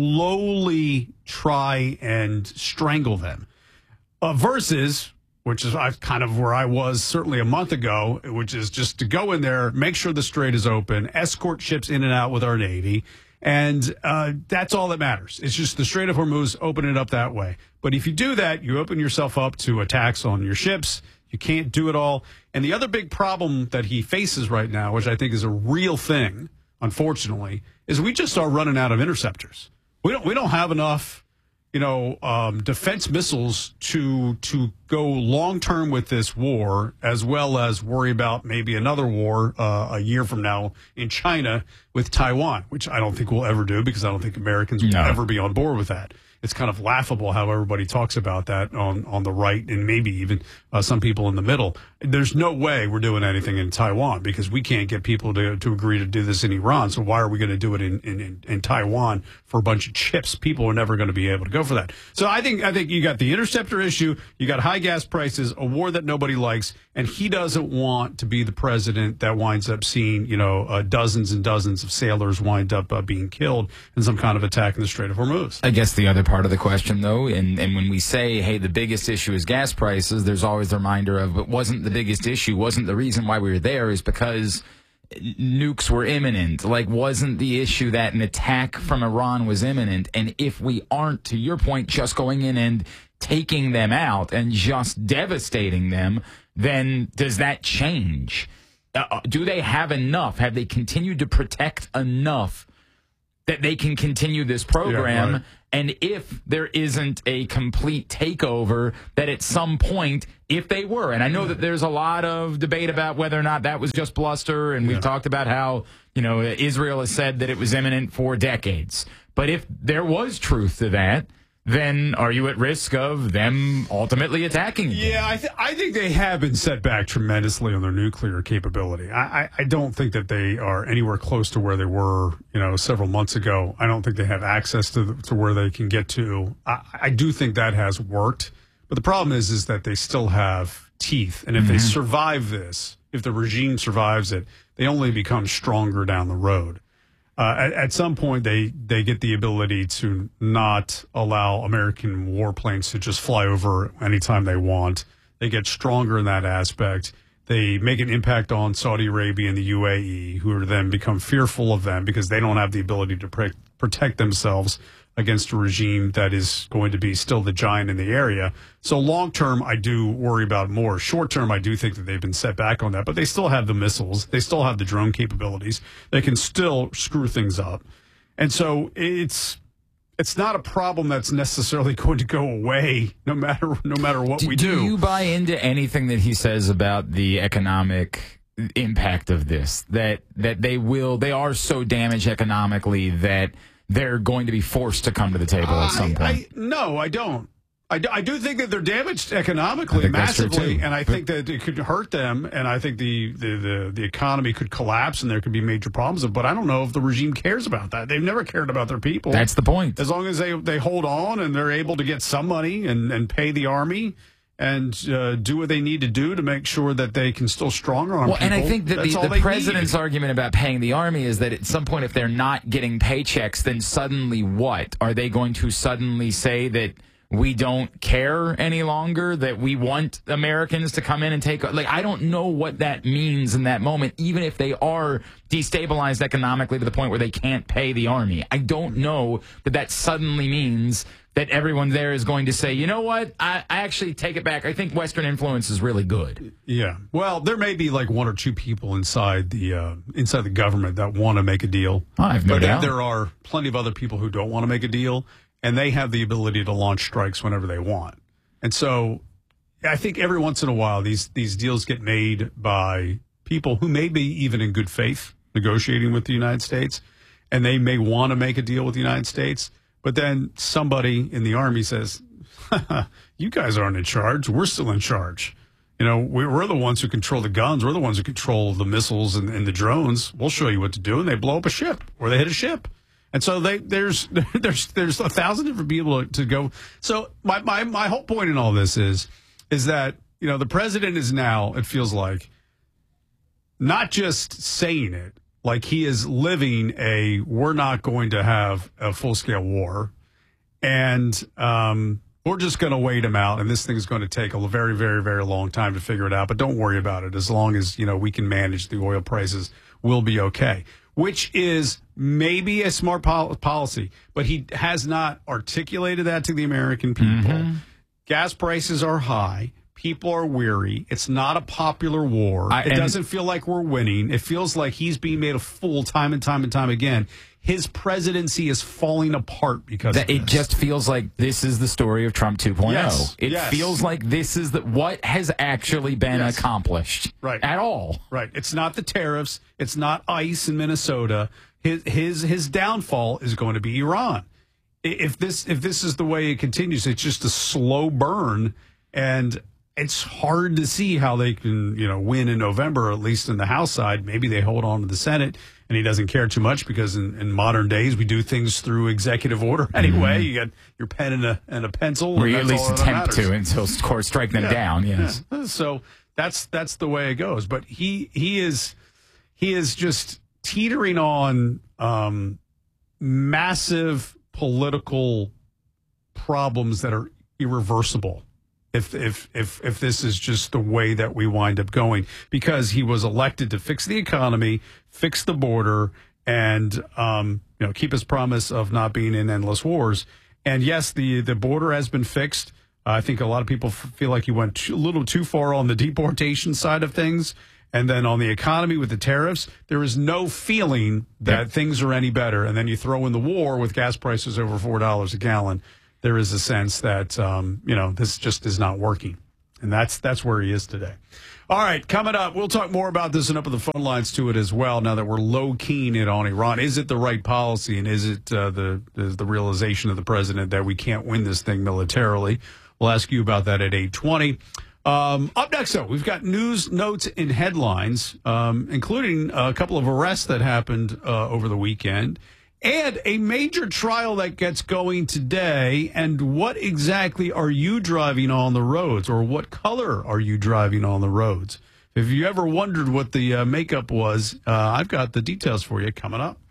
slowly try and strangle them. Uh, versus, which is I've kind of where I was certainly a month ago, which is just to go in there, make sure the strait is open, escort ships in and out with our Navy. And uh, that's all that matters. It's just the Strait of Hormuz, open it up that way. But if you do that, you open yourself up to attacks on your ships. You can't do it all. And the other big problem that he faces right now, which I think is a real thing, unfortunately, is we just are running out of interceptors. We don't we don't have enough, you know, um, defense missiles to to go long term with this war, as well as worry about maybe another war uh, a year from now in China with Taiwan, which I don't think we'll ever do, because I don't think Americans will no. ever be on board with that. It's kind of laughable how everybody talks about that on, on the right, and maybe even uh, some people in the middle. There's no way we're doing anything in Taiwan, because we can't get people to, to agree to do this in Iran. So why are we going to do it in, in, in Taiwan for a bunch of chips? People are never going to be able to go for that. So I think I think you got the interceptor issue, you got high gas prices, a war that nobody likes, and he doesn't want to be the president that winds up seeing, you know, uh, dozens and dozens of sailors wind up uh, being killed in some kind of attack in the Strait of Hormuz. I guess the other part of the question, though, and, and when we say, hey, the biggest issue is gas prices, there's always the reminder of, it wasn't the biggest issue, wasn't the reason why we were there, is because nukes were imminent? Like, wasn't the issue that an attack from Iran was imminent? And if we aren't, to your point, just going in and taking them out and just devastating them, then does that change? Uh, do they have enough? Have they continued to protect enough that they can continue this program? Yeah, right. And if there isn't a complete takeover, that at some point, if they were, and I know that there's a lot of debate about whether or not that was just bluster, and we've Yeah. talked about how, you know, Israel has said that it was imminent for decades. But if there was truth to that, then are you at risk of them ultimately attacking you? Yeah, I, th- I think they have been set back tremendously on their nuclear capability. I-, I-, I don't think that they are anywhere close to where they were, you know, several months ago. I don't think they have access to the, to where they can get to. I-, I do think that has worked, but the problem is is that they still have teeth, and if mm-hmm. they survive this, if the regime survives it, they only become stronger down the road. Uh, at, at some point, they, they get the ability to not allow American warplanes to just fly over anytime they want. They get stronger in that aspect. They make an impact on Saudi Arabia and the U A E, who are then become fearful of them because they don't have the ability to pre- protect themselves against a regime that is going to be still the giant in the area. So long term, I do worry about it more. Short term, I do think that they've been set back on that, but they still have the missiles. They still have the drone capabilities. They can still screw things up. And so it's it's not a problem that's necessarily going to go away no matter no matter what do, we do. Do you buy into anything that he says about the economic impact of this? That that they will they are so damaged economically that they're going to be forced to come to the table uh, at some point? I, I, no, I don't. I do, I do think that they're damaged economically massively, and I think that it could hurt them, and I think the, the, the, the economy could collapse, and there could be major problems. But I don't know if the regime cares about that. They've never cared about their people. That's the point. As long as they, they hold on and they're able to get some money and, and pay the army and uh, do what they need to do to make sure that they can still strong arm well, people. And I think that That's the, all the they president's need. argument about paying the army is that at some point, if they're not getting paychecks, then suddenly what? Are they going to suddenly say that we don't care any longer, that we want Americans to come in and take... Like, I don't know what that means in that moment, even if they are destabilized economically to the point where they can't pay the army. I don't know that that suddenly means that everyone there is going to say, you know what, I, I actually take it back. I think Western influence is really good. Yeah. Well, there may be like one or two people inside the uh, inside the government that want to make a deal. Oh, I've no but doubt. there are plenty of other people who don't want to make a deal, and they have the ability to launch strikes whenever they want. And so I think every once in a while these these deals get made by people who may be even in good faith negotiating with the United States, and they may want to make a deal with the United States. But then somebody in the Army says, you guys aren't in charge. We're still in charge. You know, we're the ones who control the guns. We're the ones who control the missiles and, and the drones. We'll show you what to do. And they blow up a ship or they hit a ship. And so they, there's there's there's a thousand different people to go. So my, my, my whole point in all this is, is that, you know, the president is now, it feels like, not just saying it, like he is living a, we're not going to have a full-scale war, and um, we're just going to wait him out, and this thing is going to take a very, very, very long time to figure it out, but don't worry about it. As long as, you know, we can manage the oil prices, we'll be okay, which is maybe a smart pol- policy, but he has not articulated that to the American people. Mm-hmm. Gas prices are high. People are weary. It's not a popular war. I, it doesn't feel like we're winning. It feels like he's being made a fool time and time and time again. His presidency is falling apart because that, of it this. just feels like this is the story of Trump two point oh. Yes, it yes. feels like this is the, what has actually been Yes. accomplished right. at all. Right. It's not the tariffs. It's not ICE in Minnesota. His his his downfall is going to be Iran. If this if this is the way it continues, it's just a slow burn, and it's hard to see how they can, you know, win in November, at least in the House side. Maybe they hold on to the Senate, and he doesn't care too much because in, in modern days we do things through executive order anyway. Mm-hmm. You got your pen and a and a pencil, or and you at least attempt to until of course strike them yeah. down. Yes, yeah. So that's that's the way it goes. But he he is he is just teetering on um, massive political problems that are irreversible. if if if if this is just the way that we wind up going, because he was elected to fix the economy, fix the border, and um, you know, keep his promise of not being in endless wars. And yes, the the border has been fixed. Uh, I think a lot of people f- feel like he went too, a little too far on the deportation side of things. And then on the economy with the tariffs, there is no feeling that yep. things are any better. And then you throw in the war with gas prices over four dollars a gallon. There is a sense that, um, you know, this just is not working. And that's that's where he is today. All right, coming up, we'll talk more about this and up with the phone lines to it as well, now that we're low-keying it on Iran. Is it the right policy, and is it uh, the, is the realization of the president that we can't win this thing militarily? We'll ask you about that at eight twenty. Um, up next, though, we've got news, notes, and headlines, um, including a couple of arrests that happened uh, over the weekend, and a major trial that gets going today. And what exactly are you driving on the roads, or what color are you driving on the roads? If you ever wondered what the uh, makeup was, uh, I've got the details for you coming up.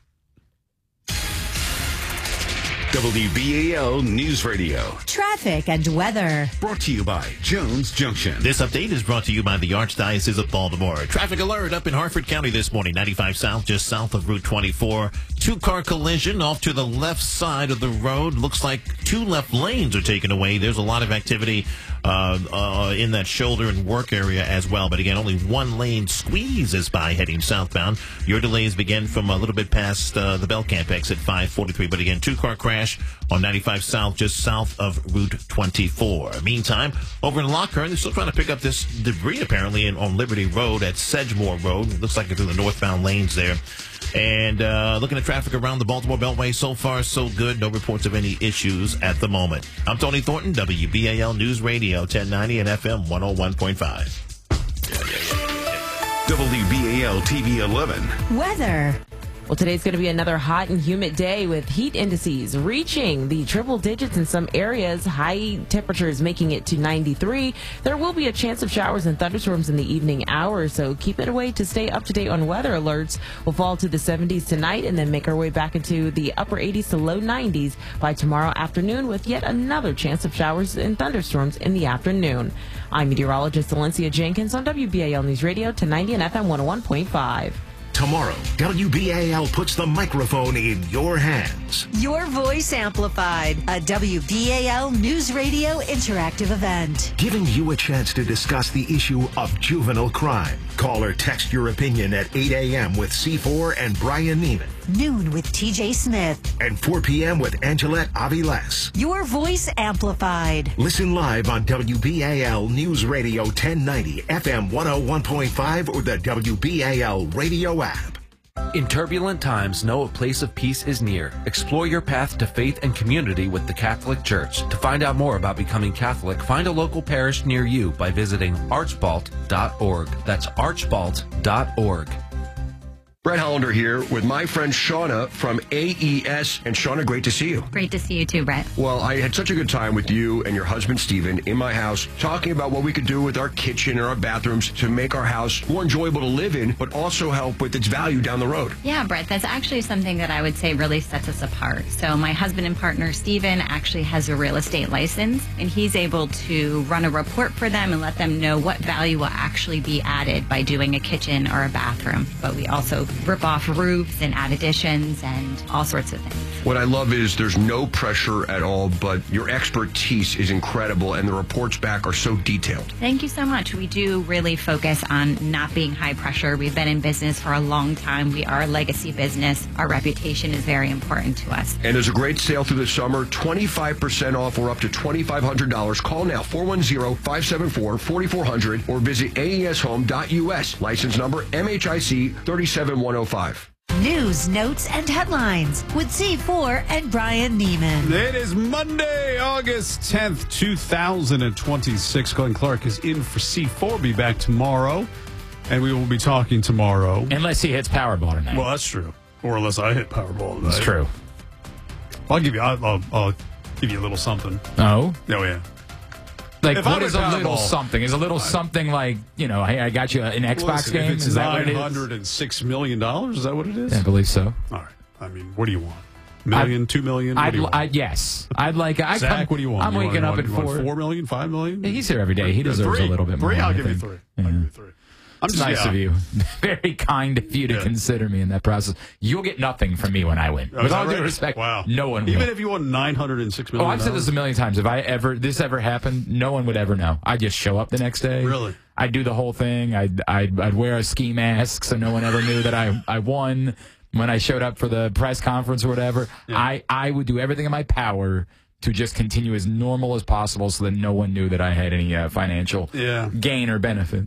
W B A L News Radio. Traffic and weather. Brought to you by Jones Junction. This update is brought to you by the Archdiocese of Baltimore. Traffic alert up in Harford County this morning. ninety-five South, just south of Route twenty-four. Two-car collision off to the left side of the road. Looks like two left lanes are taken away. There's a lot of activity uh, uh, in that shoulder and work area as well. But again, only one lane squeezes by heading southbound. Your delays begin from a little bit past uh, the Belcamp exit five forty-three. But again, two-car crash on ninety-five South, just south of Route twenty-four. Meantime, over in Lockhart, they're still trying to pick up this debris apparently in, on Liberty Road at Sedgemore Road. It looks like it's in the northbound lanes there. And uh, looking at traffic around the Baltimore Beltway, so far so good. No reports of any issues at the moment. I'm Tony Thornton, W B A L News Radio, ten ninety and F M one oh one point five. W B A L T V eleven. Weather. Well, today's going to be another hot and humid day with heat indices reaching the triple digits in some areas. High temperatures making it to ninety-three. There will be a chance of showers and thunderstorms in the evening hours, so keep it away to stay up to date on weather alerts. We'll fall to the seventies tonight and then make our way back into the upper eighties to low nineties by tomorrow afternoon, with yet another chance of showers and thunderstorms in the afternoon. I'm meteorologist Valencia Jenkins on W B A L News Radio ten ninety and F M one oh one point five. Tomorrow, W B A L puts the microphone in your hands. Your voice amplified. A W B A L News Radio interactive event. Giving you a chance to discuss the issue of juvenile crime. Call or text your opinion at eight a.m. with C four and Brian Neiman. Noon with T J Smith. And four p.m. with Angelette Aviles. Your voice amplified. Listen live on W B A L News Radio ten ninety, F M one oh one point five, or the W B A L radio app. In turbulent times, know a place of peace is near. Explore your path to faith and community with the Catholic Church. To find out more about becoming Catholic, find a local parish near you by visiting archbald dot org. That's archbald dot org. Brett Hollander here with my friend Shauna from A E S. And Shauna, great to see you. Great to see you too, Brett. Well, I had such a good time with you and your husband, Steven, in my house, talking about what we could do with our kitchen and our bathrooms to make our house more enjoyable to live in, but also help with its value down the road. Yeah, Brett, that's actually something that I would say really sets us apart. So my husband and partner, Steven, actually has a real estate license, and he's able to run a report for them and let them know what value will actually be added by doing a kitchen or a bathroom. But we also rip off roofs and add additions and all sorts of things. What I love is there's no pressure at all, but your expertise is incredible, and the reports back are so detailed. Thank you so much. We do really focus on not being high pressure. We've been in business for a long time. We are a legacy business. Our reputation is very important to us. And there's a great sale through the summer, twenty-five percent off or up to twenty-five hundred dollars. Call now, four one zero, five seven four, four four zero zero, or visit A E S home dot U S. License number M H I C three seven one oh five. News, notes, and headlines with C four and Brian Neiman. It is Monday, August tenth, two thousand twenty-six. Glenn Clark is in for C four. Be back tomorrow, and we will be talking tomorrow. Unless he hits Powerball tonight. Well, that's true. Or unless I hit Powerball tonight. That's true. I'll give you. I'll, I'll, I'll give you a little something. Oh? Oh yeah. Like, if what I is a Powerball, little something? Is a little something like, you know, hey, I got you an Xbox listen, game? If it's is that what it is? nine hundred six million dollars, is that what it is? Yeah, I believe so. All right. I mean, what do you want? Million, I'd, two million? What I'd, do you want? I'd, yes. I'd like, I Zach, come, what do you want? I'm You waking want, up you at want four. Four million, five million? Yeah, he's here every day. He deserves three. a little bit three, more. I'll I give you think. three. Yeah. I'll give you three. I'm It's just, nice yeah. of you. Very kind of you to Yeah. consider me in that process. You'll get nothing from me when I win. Oh, With is all that due right? respect, Wow. no one will. Even if you won nine hundred six Oh, million I've said this a million times. If I ever this ever happened, no one would ever know. I'd just show up the next day. Really? I'd do the whole thing. I'd I'd, I'd wear a ski mask so no one ever knew that I, I won when I showed up for the press conference or whatever. Yeah. I, I would do everything in my power to just continue as normal as possible so that no one knew that I had any uh, financial Yeah. gain or benefit.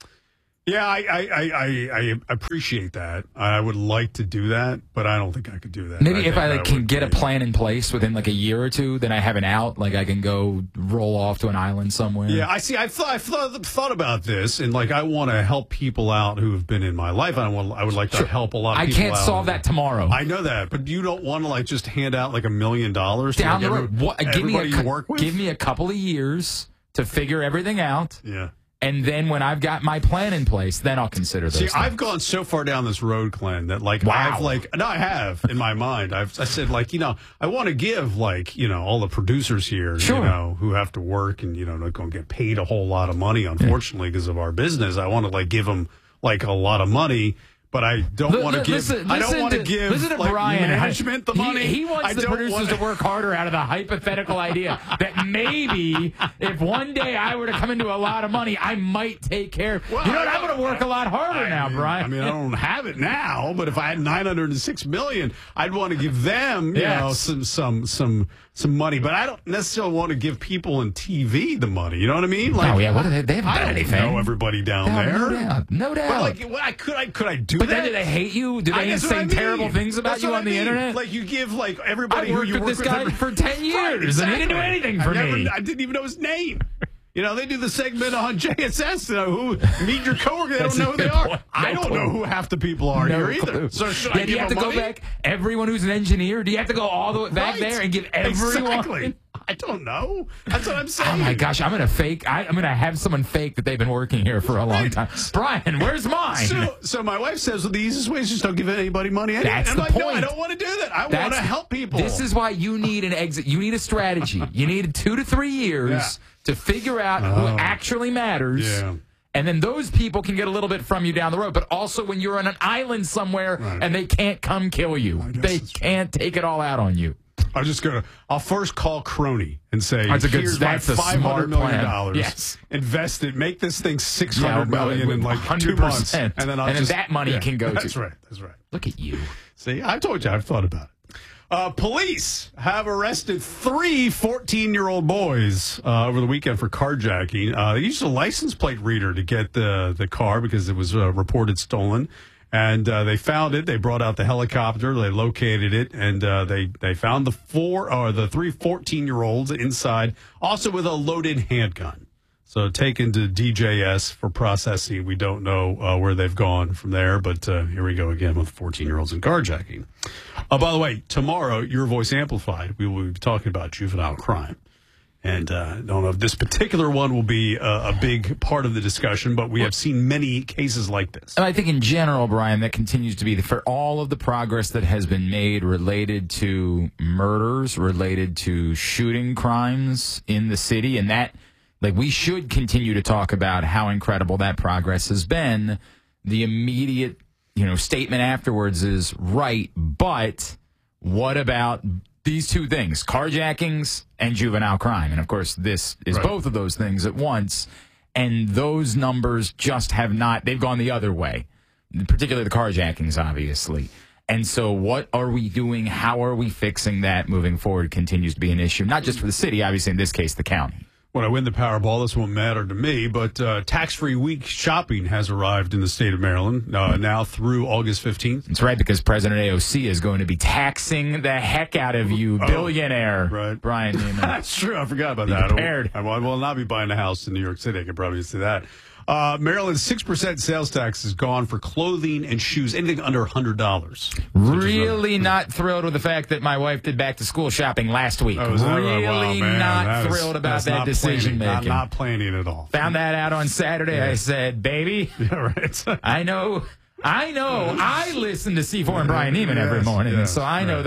Yeah, I, I, I, I, I appreciate that. I would like to do that, but I don't think I could do that. Maybe I if think I that like, can would get a be- plan in place within like a year or two, then I have an out. Like I can go roll off to an island somewhere. Yeah, I see. I've thought, I've thought, thought about this, and like I want to help people out who have been in my life. I want, I would like to help a lot of I people can't out. solve that tomorrow. I know that, but you don't want to like just hand out like a million dollars to Down like, the every- road. What, give me everybody a, you cou- work with. give me a couple of years to figure everything out. Yeah. And then when I've got my plan in place, then I'll consider those See, things. I've gone so far down this road, Glenn, that like Wow. I've like no, I have in my mind. I've I said like you know I want to give like you know all the producers here, Sure. you know, who have to work and you know not going to get paid a whole lot of money, unfortunately, because of our business. I want to like give them like a lot of money. But I don't Li- want to li- give. listen- I don't listen want to to- give listen to like, Brian. management the He- money. He, wants I the don't producers want to work harder out of the hypothetical idea that maybe if one day I were to come into a lot of money, I might take care. Well, you know what? I I'm going to work a lot harder I now, mean, Brian. I mean, I don't have it now, but if I had nine hundred six million, I'd want to give them, you Yes. know, some some some some money. But I don't necessarily want to give people in T V the money. You know what I mean? Oh, yeah, what do they- they haven't I done don't anything. know everybody down No, there. no doubt. No doubt. But like, what, I could I could I do But that? then do they hate you? Do I- they that's say what I mean. terrible things about That's you what on I the mean. internet? Like you give like everybody I who worked you with work this with guy every- for ten years, and he didn't do anything for I never- me. I didn't even know his name. You know, they do the segment on J S S. You know, who meet your coworker? They That's don't know a who they good are. point. I No don't know clue. who half the people are No here either. clue. So should yeah, I do you give have to them go money? back? Everyone who's an engineer, do you have to go all the way back Right. there and give everyone? Exactly. I don't know. That's what I'm saying. Oh my gosh, I'm gonna fake. I, I'm gonna have someone fake that they've been working here for a long time. Brian, where's mine? So, so my wife says well, the easiest way is just don't give anybody money. Anyway. That's I'm the like, point. No, I don't want to do that. I want That's to the- help people. This is why you need an exit. You need a strategy. You need two to three years Yeah. to figure out Oh. who actually matters. Yeah. And then those people can get a little bit from you down the road. But also when you're on an island somewhere Right. and they can't come kill you, they can't take it all out on you. I'm just gonna. I'll first call Crony and say, That's a good- "Here's that's my a five hundred million smart plan. dollars. Yes. Invest it. Make this thing six Yeah, hundred well, million in like two months, one hundred percent. and then I'll And then just, that money yeah, can go to- That's right. That's right. Look at you. See, I told you. I've thought about it. Uh, police have arrested three fourteen-year-old boys uh, over the weekend for carjacking. Uh, they used a license plate reader to get the, the car because it was uh, reported stolen. And uh, they found it. They brought out the helicopter. They located it, and uh, they they found the four or the three fourteen-year-olds inside, also with a loaded handgun. So taken to D J S for processing. We don't know uh, where they've gone from there, but uh, here we go again with fourteen-year-olds in carjacking. Uh, by the way, tomorrow, Your Voice Amplified, we will be talking about juvenile crime. And uh, I don't know if this particular one will be a, a big part of the discussion, but we have seen many cases like this. And I think in general, Brian, that continues to be the, for all of the progress that has been made related to murders, related to shooting crimes in the city, and that, like, we should continue to talk about how incredible that progress has been. The immediate, you know, statement afterwards is right, but what about these two things, carjackings and juvenile crime? And of course, this is Right. both of those things at once. And those numbers just have not, they've gone the other way, particularly the carjackings, obviously. And so what are we doing? How are we fixing that moving forward continues to be an issue, not just for the city, obviously, in this case, the county. When I win the Powerball, this won't matter to me, but uh, tax-free week shopping has arrived in the state of Maryland uh, now through August fifteenth. That's right, because President A O C is going to be taxing the heck out of you, Oh, billionaire right. Brian Neiman. That's true. I forgot about Be that. prepared. I, I will not be buying a house in New York City. I can probably say that. Uh, Maryland's six percent sales tax is gone for clothing and shoes, anything under one hundred dollars. Really not thrilled with the fact that my wife did back to school shopping last week. Oh, is that right? really Wow, man, not that is- thrilled about that's that not decision planning, making. Not, not planning at all. Found that out on Saturday. Yeah. I said, baby, Yeah, right. I know, I know. I listen to C four and Brian Neiman every Yes, morning, and yes, so I know right. that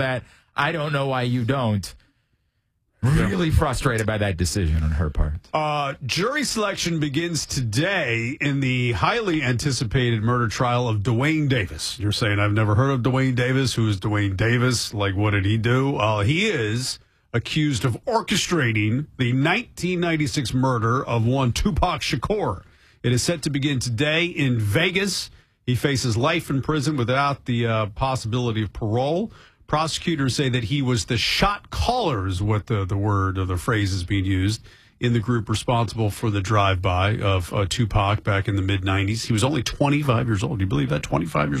I don't know why you don't. Really frustrated by that decision on her part. Uh, jury selection begins today in the highly anticipated murder trial of Dwayne Davis. You're saying, I've never heard of Dwayne Davis. Who is Dwayne Davis? Like, what did he do? Uh, he is accused of orchestrating the nineteen ninety-six murder of one Tupac Shakur. It is set to begin today in Vegas. He faces life in prison without the uh, possibility of parole. Prosecutors say that he was the shot caller, is what the, the word or the phrase is being used, in the group responsible for the drive-by of uh, Tupac back in the mid nineties. He was only twenty-five years old. Do you believe that? twenty-five years old.